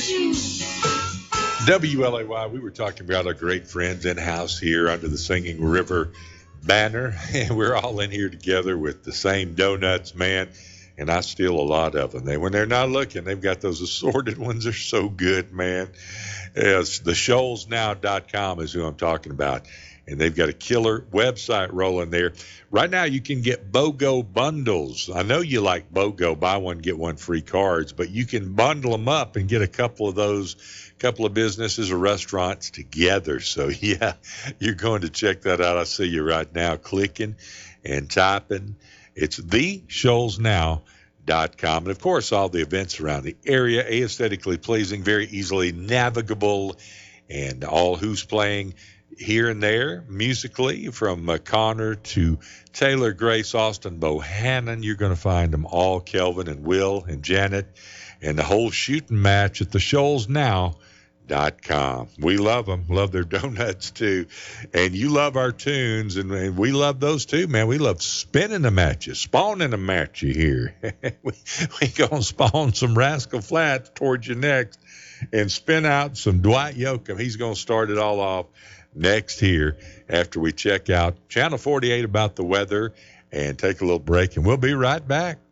WLAY, we were talking about our great friends in-house here under the Singing River banner, and we're all in here together with the same donuts, man, and I steal a lot of them. When they're not looking, they've got those assorted ones. They're so good, man. Yes, the shoalsnow.com is who I'm talking about. And they've got a killer website rolling there. Right now, you can get BOGO bundles. I know you like BOGO, buy one, get one free cards, but you can bundle them up and get a couple of those, couple of businesses or restaurants together. So, yeah, you're going to check that out. I see you right now clicking and typing. It's theshoalsnow.com. And, of course, all the events around the area, aesthetically pleasing, very easily navigable, and all who's playing here and there musically, from Connor to Taylor, Grace, Austin, Bohannon. You're going to find them all, Kelvin and Will and Janet, and the whole shooting match at the shoalsnow.com. We love them, love their donuts too. And you love our tunes, and we love those too, man. We love spinning them at you, spawning them at you here. we going to spawn some Rascal Flatts towards you next and spin out some Dwight Yoakam. He's going to start it all off next here after we check out Channel 48 about the weather and take a little break, and we'll be right back.